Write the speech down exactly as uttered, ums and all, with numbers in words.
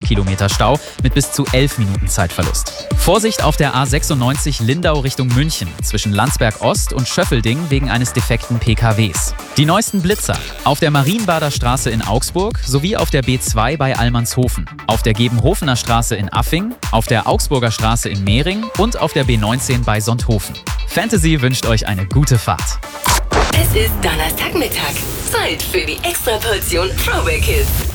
Kilometer Stau mit bis zu elf Minuten Zeitverlust. Vorsicht auf der A sechsundneunzig Lindau Richtung München zwischen Landsberg Ost und Schöffelding wegen eines defekten P K Ws. Die neuesten Blitzer auf der Marienbader Straße in Augsburg sowie auf der B zwei bei Allmannshofen, auf der Gebenhofener Straße in Affing, auf der Augsburger Straße in Mehring und auf der B neunzehn bei Sonthofen. Fantasy wünscht euch eine gute Fahrt. Es ist Donnerstagmittag. Zeit für die Extraportion Throwback Hits.